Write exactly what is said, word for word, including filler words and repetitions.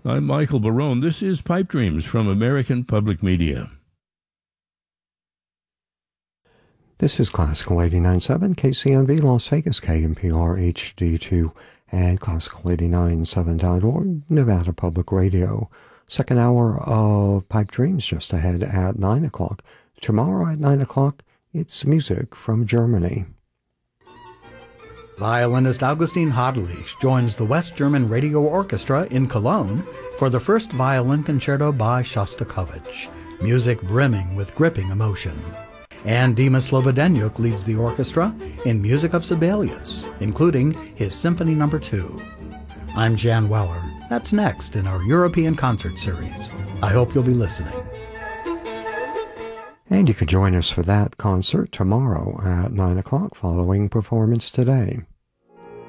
I'm Michael Barone. This is Pipe Dreams from American Public Media. This is Classical eighty-nine point seven, K C N V Las Vegas, K M P R H D two, and Classical eighty-nine point seven dot org, Nevada Public Radio. Second hour of Pipe Dreams just ahead at nine o'clock. Tomorrow at nine o'clock, it's music from Germany. Violinist Augustin Hadlich joins the West German Radio Orchestra in Cologne for the first violin concerto by Shostakovich, music brimming with gripping emotion. And Dima Slobodenyuk leads the orchestra in music of Sibelius, including his Symphony Number two. I'm Jan Weller. That's next in our European concert series. I hope you'll be listening. And you can join us for that concert tomorrow at nine o'clock following performance today.